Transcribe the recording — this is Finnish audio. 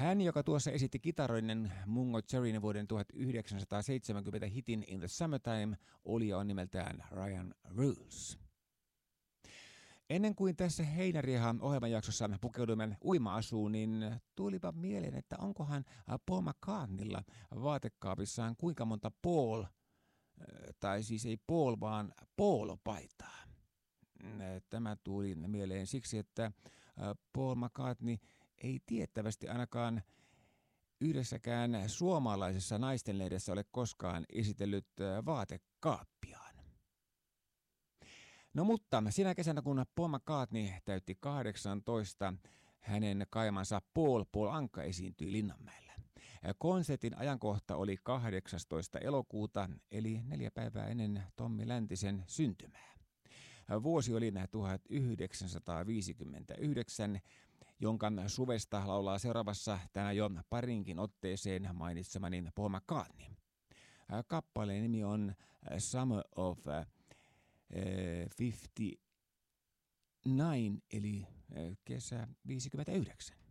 Hän, joka tuossa esitti kitaroinen Mungo Jerryn vuoden 1970 hitin In the Summertime, oli ja on nimeltään Ryan Rules. Ennen kuin tässä Heinäriahan ohjelmanjaksossa pukeudumme uima-asuun, niin tulipa mieleen, että onkohan Paul McCartneylla vaatekaapissaan kuinka monta Paul, tai siis ei Paul, vaan Paul-paitaa. Tämä tuli mieleen siksi, että Paul McCartney ei tiettävästi ainakaan yhdessäkään suomalaisessa naistenlehdessä ole koskaan esitellyt vaatekaappiaan. No mutta sinä kesänä, kun Paul McCartney täytti 18, hänen kaimansa Paul Anka esiintyi Linnanmäellä. Konsertin ajankohta oli 18. elokuuta, eli 4 päivää ennen Tommi Läntisen syntymää. Vuosi oli 1959, jonka suvesta laulaa seuraavassa tänään jo parinkin otteeseen mainitsemani Paul McCartney. Kappaleen nimi on Summer of 59, eli kesä 59.